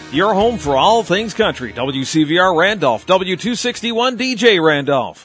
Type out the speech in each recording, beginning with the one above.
your home for all things country. WCVR Randolph, W261 DJ Randolph.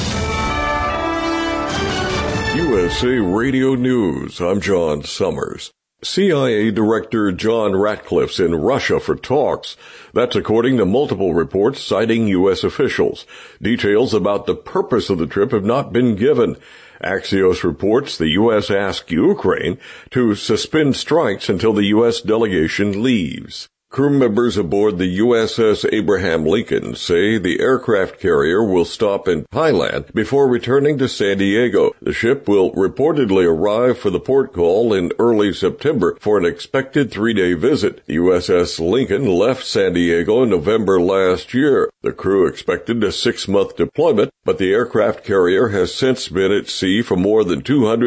USA Radio News, I'm John Summers. CIA Director John Ratcliffe's in Russia for talks. That's according to multiple reports citing U.S. officials. Details about the purpose of the trip have not been given. Axios reports the U.S. asked Ukraine to suspend strikes until the U.S. delegation leaves. Crew members aboard the USS Abraham Lincoln say the aircraft carrier will stop in Thailand before returning to San Diego. The ship will reportedly arrive for the port call in early September for an expected 3-day visit. The USS Lincoln left San Diego in November last year. The crew expected a 6-month deployment, but the aircraft carrier has since been at sea for more than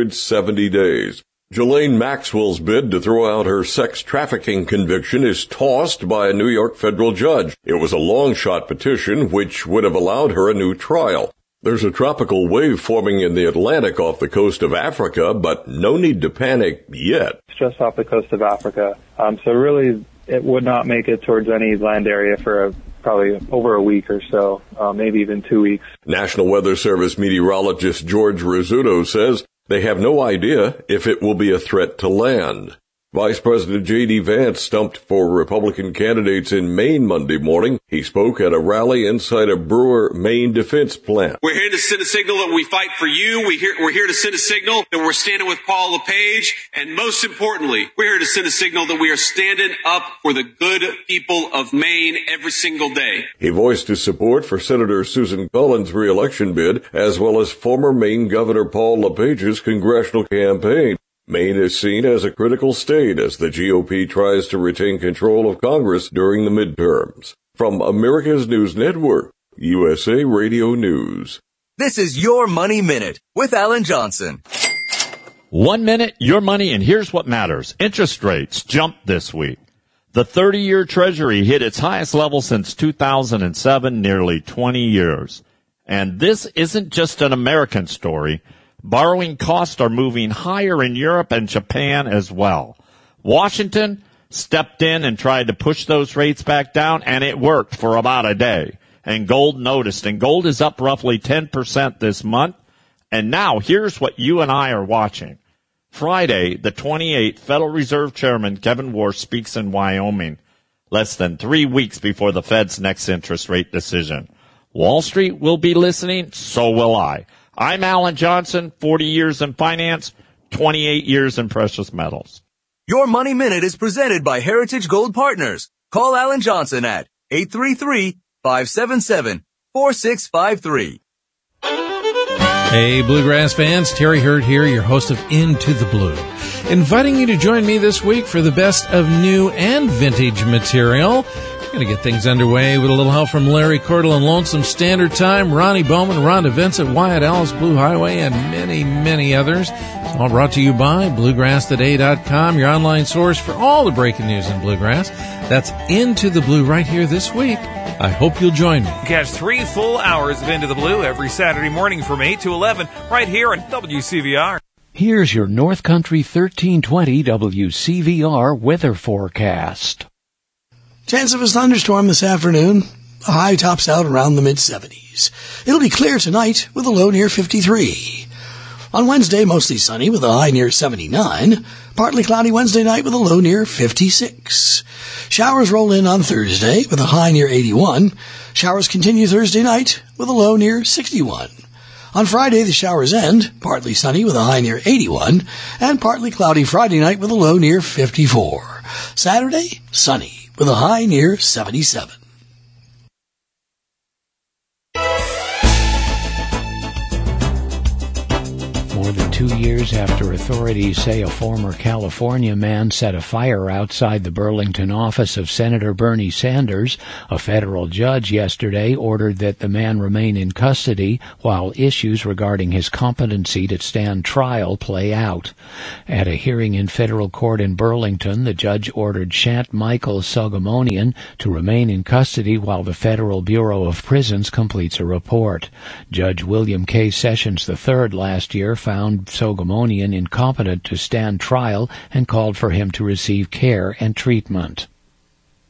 270 days. Ghislaine Maxwell's bid to throw out her sex trafficking conviction is tossed by a New York federal judge. It was a long-shot petition which would have allowed her a new trial. There's a tropical wave forming in the Atlantic off the coast of Africa, but no need to panic yet. It's just off the coast of Africa. So really, it would not make it towards any land area for probably over a week or so, maybe even 2 weeks. National Weather Service meteorologist George Rizzuto says they have no idea if it will be a threat to land. Vice President J.D. Vance stumped for Republican candidates in Maine Monday morning. He spoke at a rally inside a Brewer, Maine defense plant. We're here to send a signal that we fight for you. We're here to send a signal that we're standing with Paul LePage. And most importantly, we're here to send a signal that we are standing up for the good people of Maine every single day. He voiced his support for Senator Susan Collins' re-election bid, as well as former Maine Governor Paul LePage's congressional campaign. Maine is seen as a critical state as the GOP tries to retain control of Congress during the midterms. From America's News Network, USA Radio News. This is Your Money Minute with Alan Johnson. 1 minute, your money, and here's what matters. Interest rates jumped this week. The 30-year Treasury hit its highest level since 2007, nearly 20 years. And this isn't just an American story. Borrowing costs are moving higher in Europe and Japan as well. Washington stepped in and tried to push those rates back down, and it worked for about a day. And gold noticed, and gold is up roughly 10% this month. And now here's what you and I are watching. Friday, the 28th, Federal Reserve Chairman Kevin Warsh speaks in Wyoming, less than 3 weeks before the Fed's next interest rate decision. Wall Street will be listening, so will I. I'm Alan Johnson, 40 years in finance, 28 years in precious metals. Your Money Minute is presented by Heritage Gold Partners. Call Alan Johnson at 833-577-4653. Hey, Bluegrass fans, Terry Hurd here, your host of Into the Blue, inviting you to join me this week for the best of new and vintage material. Going to get things underway with a little help from Larry Cordell and Lonesome Standard Time, Ronnie Bowman, Rhonda Vincent, Wyatt Ellis, Blue Highway, and many, many others. It's all brought to you by BluegrassToday.com, your online source for all the breaking news in Bluegrass. That's Into the Blue right here this week. I hope you'll join me. Catch 3 full hours of Into the Blue every Saturday morning from 8 to 11 right here on WCVR. Here's your North Country 1320 WCVR weather forecast. Chance of a thunderstorm this afternoon. The high tops out around the mid-70s. It'll be clear tonight with a low near 53. On Wednesday, mostly sunny with a high near 79. Partly cloudy Wednesday night with a low near 56. Showers roll in on Thursday with a high near 81. Showers continue Thursday night with a low near 61. On Friday, the showers end, partly sunny with a high near 81, and partly cloudy Friday night with a low near 54. Saturday, sunny with a high near 77. More than 2 years after authorities say a former California man set a fire outside the Burlington office of Senator Bernie Sanders, a federal judge yesterday ordered that the man remain in custody while issues regarding his competency to stand trial play out. At a hearing in federal court in Burlington, the judge ordered Shant Michael Sogomonian to remain in custody while the Federal Bureau of Prisons completes a report. Judge William K. Sessions III last year found Sogomonian incompetent to stand trial and called for him to receive care and treatment.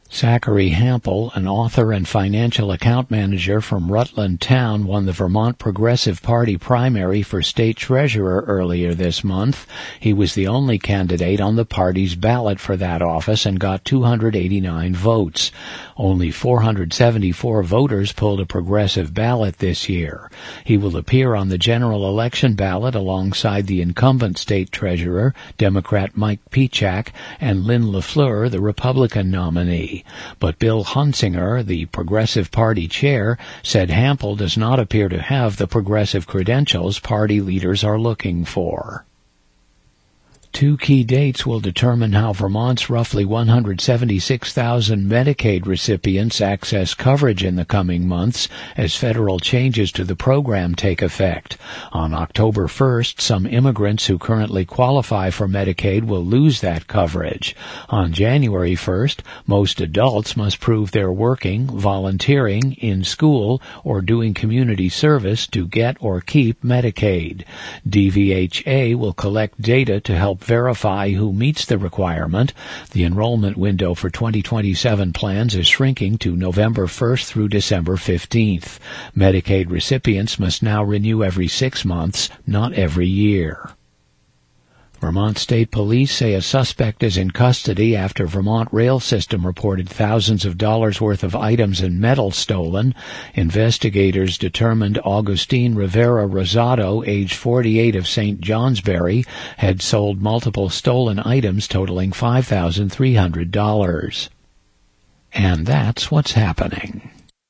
Zachary Hampel, an author and financial account manager from Rutland Town, won the Vermont Progressive Party primary for state treasurer earlier this month. He was the only candidate on the party's ballot for that office and got 289 votes. Only 474 voters pulled a progressive ballot this year. He will appear on the general election ballot alongside the incumbent state treasurer, Democrat Mike Pichak, and Lynn LaFleur, the Republican nominee. But Bill Hunsinger, the Progressive Party chair, said Hampel does not appear to have the progressive credentials party leaders are looking for. Two key dates will determine how Vermont's roughly 176,000 Medicaid recipients access coverage in the coming months as federal changes to the program take effect. On October 1st, some immigrants who currently qualify for Medicaid will lose that coverage. On January 1st, most adults must prove they're working, volunteering, in school, or doing community service to get or keep Medicaid. DVHA will collect data to help verify who meets the requirement. The enrollment window for 2027 plans is shrinking to November 1st through December 15th. Medicaid recipients must now renew every 6 months, not every year. Vermont State Police say a suspect is in custody after Vermont Rail System reported thousands of dollars worth of items and metal stolen. Investigators determined Augustine Rivera Rosado, age 48 of St. Johnsbury, had sold multiple stolen items totaling $5,300. And that's what's happening.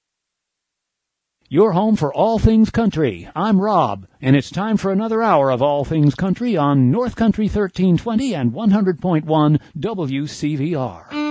Your home for all things country. I'm Rob, and it's time for another hour of all things country on North Country 1320 and 100.1 WCVR.